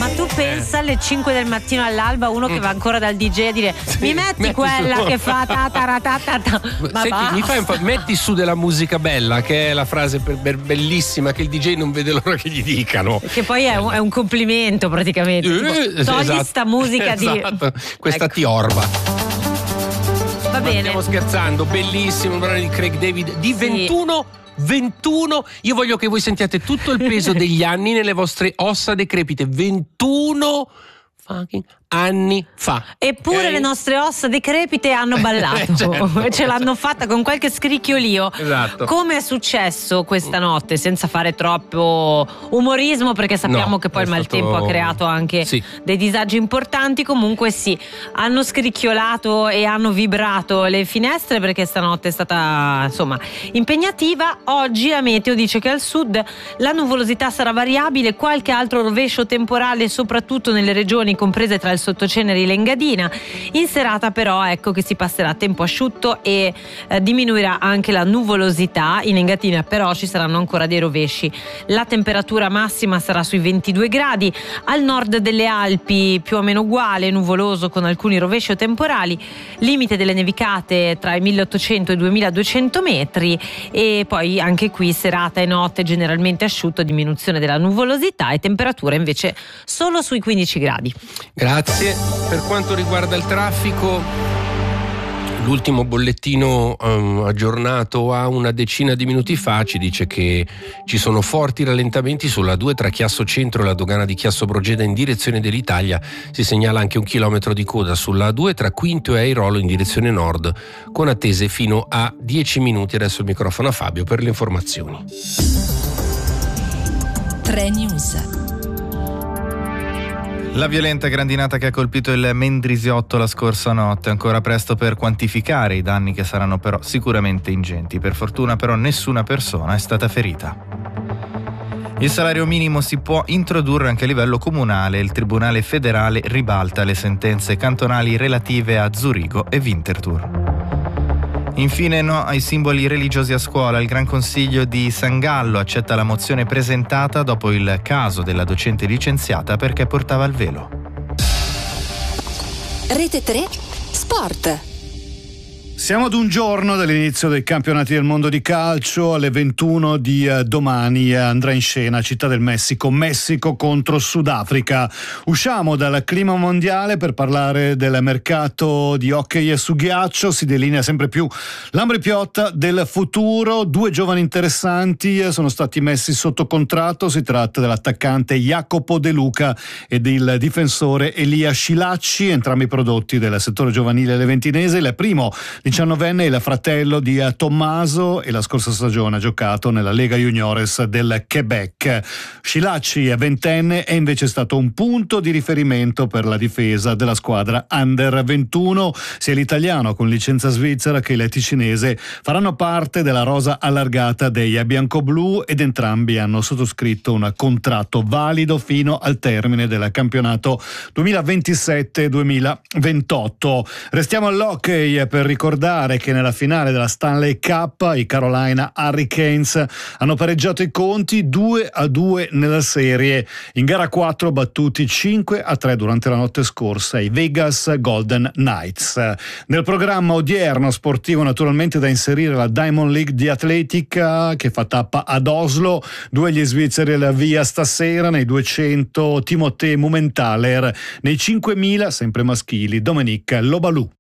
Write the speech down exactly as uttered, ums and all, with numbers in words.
tu pensa alle cinque del mattino all'alba uno che va ancora dal D J a dire Sì, mi metti, metti quella su. che fa ta ta ra ta ta ta. Ma Senti, mi fai un po', metti su della musica bella, che è la frase per, per bellissima che il D J non vede l'ora che gli dicano. Che poi è un, è un complimento praticamente. Eh, Tipo, togli esatto. sta musica di. Esatto. Questa Ecco. ti orba. Va Ma bene. stiamo scherzando, bellissimo il brano di Craig David di Sì. ventuno ventuno. Io voglio che voi sentiate tutto il peso degli anni nelle vostre ossa decrepite. ventuno fucking anni fa. Eppure Ok? le nostre ossa decrepite hanno ballato. Certo. Ce l'hanno fatta con qualche scricchiolio. Esatto. Come è successo questa notte, senza fare troppo umorismo, perché sappiamo No, che poi è il maltempo stato- ha creato anche Sì. dei disagi importanti. Comunque sì, hanno scricchiolato e hanno vibrato le finestre, perché stanotte è stata insomma impegnativa. Oggi la meteo dice che al sud la nuvolosità sarà variabile, qualche altro rovescio temporale soprattutto nelle regioni comprese tra il sottoceneri e l'Engadina. In serata però ecco che si passerà a tempo asciutto e eh, diminuirà anche la nuvolosità. In Engadina però ci saranno ancora dei rovesci. La temperatura massima sarà sui ventidue gradi, al nord delle Alpi più o meno uguale, nuvoloso con alcuni rovesci o temporali, limite delle nevicate tra i milleottocento e i duemiladuecento metri, e poi anche qui serata e notte generalmente asciutto, diminuzione della nuvolosità e temperatura invece solo sui quindici gradi. Grazie. Per quanto riguarda il traffico, l'ultimo bollettino um, aggiornato a una decina di minuti fa ci dice che ci sono forti rallentamenti sulla due tra Chiasso Centro e la dogana di Chiasso Brogeda in direzione dell'Italia. Si segnala anche un chilometro di coda sulla A due tra Quinto e Airolo in direzione nord, con attese fino a dieci minuti. Adesso il microfono a Fabio per le informazioni. tre News. La violenta grandinata che ha colpito il Mendrisiotto la scorsa notte, è ancora presto per quantificare i danni, che saranno però sicuramente ingenti. Per fortuna però nessuna persona è stata ferita. Il salario minimo si può introdurre anche a livello comunale. Il Tribunale federale ribalta le sentenze cantonali relative a Zurigo e Winterthur. Infine no ai simboli religiosi a scuola. Il Gran Consiglio di San Gallo accetta la mozione presentata dopo il caso della docente licenziata perché portava il velo. Rete tre Sport. Siamo ad un giorno dall'inizio dei campionati del mondo di calcio. Alle ventuno di eh, domani eh, andrà in scena Città del Messico, Messico contro Sudafrica. Usciamo dal clima mondiale per parlare del mercato di hockey su ghiaccio. Si delinea sempre più l'ambripiotta del futuro. Due giovani interessanti eh, sono stati messi sotto contratto. Si tratta dell'attaccante Jacopo De Luca e del difensore Elia Scilacci, entrambi prodotti del settore giovanile leventinese. Il primo diciannovenne, il fratello di Tommaso, e la scorsa stagione ha giocato nella Lega Juniores del Quebec. Scilacci è ventenne, è invece stato un punto di riferimento per la difesa della squadra under ventuno. Sia l'italiano con licenza svizzera che il ticinese faranno parte della rosa allargata dei biancoblu ed entrambi hanno sottoscritto un contratto valido fino al termine del campionato duemilaventisette duemilaventotto. Restiamo all'hockey per ricordare che nella finale della Stanley Cup i Carolina Hurricanes hanno pareggiato i conti due a due nella serie. In gara quattro battuti cinque a tre durante la notte scorsa i Vegas Golden Knights. Nel programma odierno sportivo naturalmente da inserire la Diamond League di atletica che fa tappa ad Oslo. Due gli svizzeri alla via stasera, nei duecento Timothée Mumenthaler, nei cinquemila sempre maschili Dominique Lobalou.